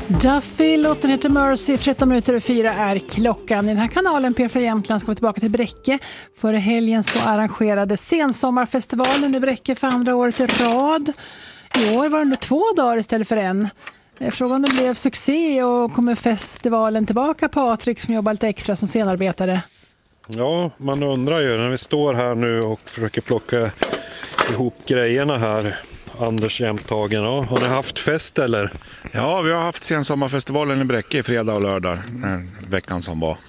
Duffy, låten heter Mercy, 13:04 är klockan. I den här kanalen P4 Jämtland ska vi tillbaka till Bräcke. Före helgen så arrangerade Sensommarfestivalen i Bräcke för andra året i rad. I år var det 2 dagar istället för en. Frågan om det blev succé och kommer festivalen tillbaka, Patrik som jobbar lite extra som scenarbetare? Ja, man undrar ju när vi står här nu och försöker plocka ihop grejerna här. Anders Jämthagen, ja. Har ni haft fest eller? Ja, vi har haft Sensommarfestivalen i Bräcke i fredag och lördag, veckan som var.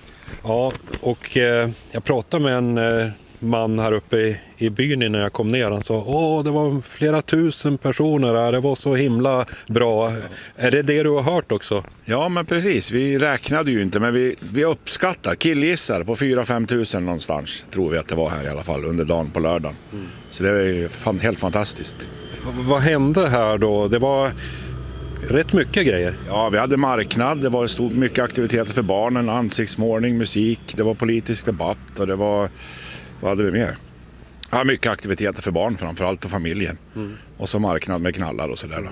Ja, och jag pratade med en man här uppe i byn innan jag kom ner. Han sa, det var flera tusen personer här, det var så himla bra. Är det det du har hört också? Ja, men precis. Vi räknade ju inte, men vi uppskattar, killgissar på 4-5 tusen någonstans, tror vi att det var här i alla fall, under dagen på lördagen. Så det är ju helt fantastiskt. Vad hände här då? Det var rätt mycket grejer. Ja, vi hade marknad, det var mycket aktiviteter för barnen, ansiktsmålning, musik, det var politisk debatt och det var, vad hade vi mer? Ja, mycket aktiviteter för barn framförallt och familjen. Och så marknad med knallar och sådär.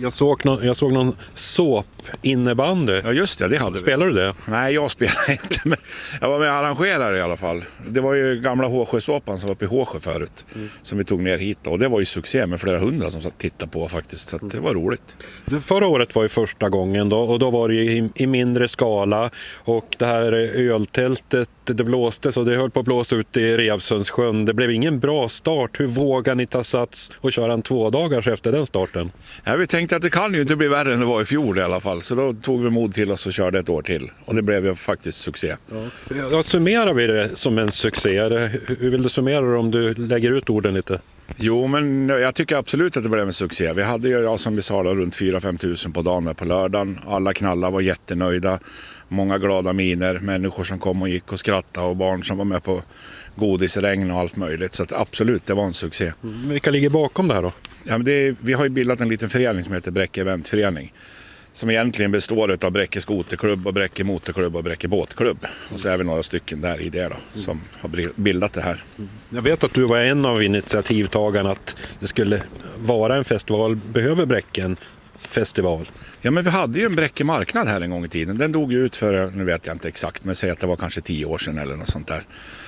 Jag såg någon såp-innebandy. Ja just det hade vi. Spelar du det? Nej, jag spelar inte, men jag var med och arrangerade i alla fall. Det var ju gamla Håsjösåpan som var uppe i Håsjö förut, som vi tog ner hit. Och det var ju succé med flera hundra som satt och tittade på faktiskt, så att det var roligt. Förra året var ju första gången då, och då var det ju i mindre skala. Och det här öltältet, det blåste så det höll på att blåsa ut i Revsundssjön. Det blev ingen bra start. Hur vågar ni ta sats och köra en 2 dagars efter den starten? Ja, vi tänkte att det kan ju inte bli värre än det var i fjol i alla fall. Så då tog vi mod till oss och körde ett år till. Och det blev ju faktiskt succé. Ja, summerar vi det som en succé? Hur vill du summera det om du lägger ut orden lite? Jo, men jag tycker absolut att det blev en succé. Vi hade ju, som vi sa, runt 4-5 tusen på dagen på lördagen. Alla knallar var jättenöjda. Många glada miner, människor som kom och gick och skrattade och barn som var med på godisregn och allt möjligt. Så att absolut, det var en succé. Vilka ligger bakom det här då? Ja, men vi har ju bildat en liten förening som heter Bräcke Eventförening. Som egentligen består av Bräcke Skoterklubb och Bräcke Motorklubb och Bräcke Båtklubb. Och så är vi några stycken där i det då, som har bildat det här. Jag vet att du var en av initiativtagarna att det skulle vara en festival. Behöver Bräcke en festival? Ja, men vi hade ju en Bräcke marknad här en gång i tiden. Den dog ju ut för, nu vet jag inte exakt, men säg att det var kanske 10 år sedan eller något sånt där.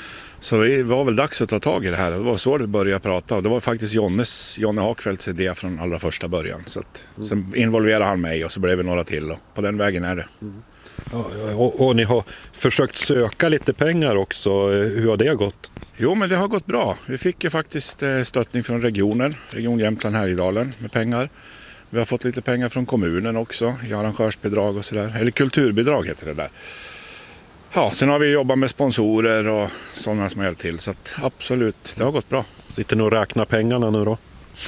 Så det var väl dags att ta tag i det här. Det var så det började prata. Och det var faktiskt Jonne Hakfeldts idé från allra första början. Så sen involverade han mig och så blev vi några till. Och på den vägen är det. Ja, och ni har försökt söka lite pengar också. Hur har det gått? Jo, men det har gått bra. Vi fick ju faktiskt stöttning från regionen. Region Jämtland Härjedalen med pengar. Vi har fått lite pengar från kommunen också. I arrangörsbidrag och sådär. Eller kulturbidrag heter det där. Ja, sen har vi jobbat med sponsorer och sådana som har hjälpt till. Så att, absolut, det har gått bra. Sitter ni och räknar pengarna nu då?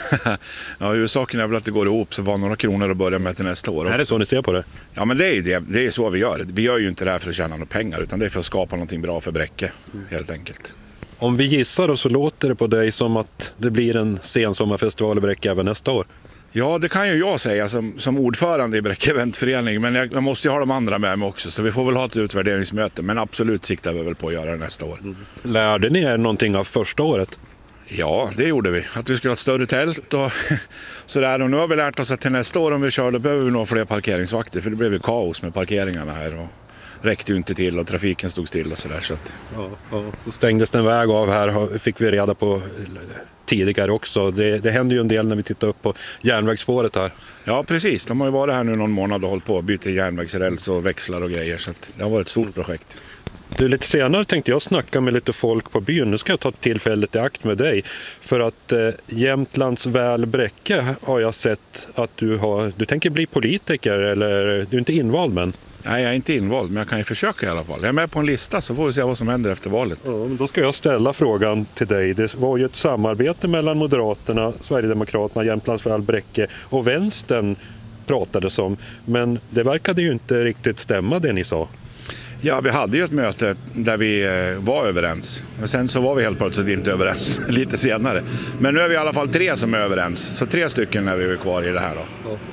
Ja, huvudsaken är väl att det går ihop så var några kronor att börja med till nästa år. Är det så ni ser på det? Ja, men det är ju det. Det är så vi gör. Vi gör ju inte det här för att tjäna några pengar utan det är för att skapa någonting bra för Bräcke, helt enkelt. Om vi gissar då så låter det på dig som att det blir en sensommarfestival i Bräcke även nästa år. Ja, det kan ju jag säga som ordförande i Bräcke Eventförening, men jag måste ju ha de andra med mig också, så vi får väl ha ett utvärderingsmöte, men absolut siktar vi väl på att göra det nästa år. Lärde ni er någonting av första året? Ja, det gjorde vi. Att vi skulle ha ett större tält och sådär, och nu har vi lärt oss att till nästa år om vi kör, då behöver vi nog fler parkeringsvakter, för det blev ju kaos med parkeringarna här och räckte ju inte till och trafiken stod still och sådär. Så att... Ja, då stängdes den väg av här, fick vi reda på tidigare också. Det händer ju en del när vi tittar upp på järnvägsspåret här. Ja, precis. De har ju varit här nu någon månad och hållit på att byta järnvägsräls och växlar och grejer, så att det har varit ett stort projekt. Du, lite senare tänkte jag snacka med lite folk på byn. Nu ska jag ta tillfället i akt med dig. För att Jämtlands väl Bräcke har jag sett att du tänker bli politiker, eller du är inte invald men... Nej, jag är inte invald, men jag kan ju försöka i alla fall. Jag är med på en lista så får vi se vad som händer efter valet. Ja, men då ska jag ställa frågan till dig. Det var ju ett samarbete mellan Moderaterna, Sverigedemokraterna, Jämtlands väl Bräcke och Vänstern pratades om. Men det verkade ju inte riktigt stämma det ni sa. Ja, vi hade ju ett möte där vi var överens. Men sen så var vi helt plötsligt inte överens lite senare. Men nu är vi i alla fall 3 som är överens. Så 3 stycken är vi kvar i det här då. Ja.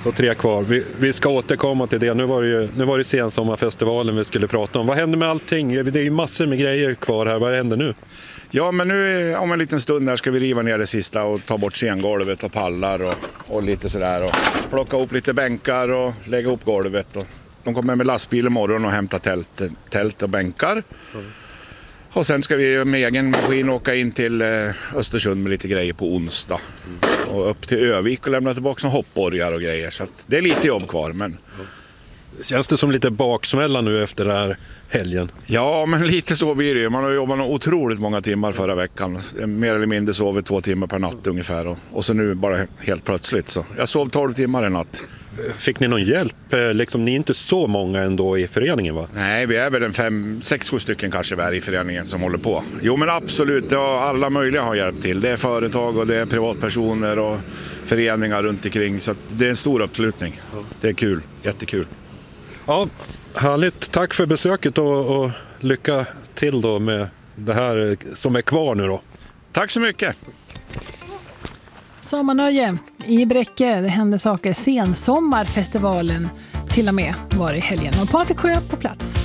Så 3 kvar. Vi ska återkomma till det. Nu var det sensommarfestivalen vi skulle prata om. Vad händer med allting? Det är ju massor med grejer kvar här. Vad händer nu? Ja, men nu om en liten stund här ska vi riva ner det sista och ta bort scengolvet och pallar och lite sådär. Och plocka upp lite bänkar och lägga upp golvet. Och de kommer med lastbil imorgon och hämta tält och bänkar. Och sen ska vi med egen maskin åka in till Östersund med lite grejer på onsdag. Och upp till Övik och lämna tillbaka som hoppborgar och grejer. Så att det är lite jobb kvar, men... Känns det som lite baksmälla nu efter den här helgen? Ja, men lite så blir det ju. Man har jobbat otroligt många timmar förra veckan. Mer eller mindre sov 2 timmar per natt ungefär. Och så nu bara helt plötsligt. Så jag sov 12 timmar i natt. Fick ni någon hjälp? Liksom, ni är inte så många ändå i föreningen, va? Nej, vi är väl 6-7 stycken kanske här i föreningen som håller på. Jo, men absolut. Ja, alla möjliga har hjälpt till. Det är företag och det är privatpersoner och föreningar runt omkring. Så det är en stor uppslutning. Det är kul. Jättekul. Ja, härligt. Tack för besöket och lycka till då med det här som är kvar nu då. Tack så mycket. Sommarnöje i Bräcke. Det hände saker. Sensommarfestivalen till och med var i helgen. Och Patrik Sjö på plats.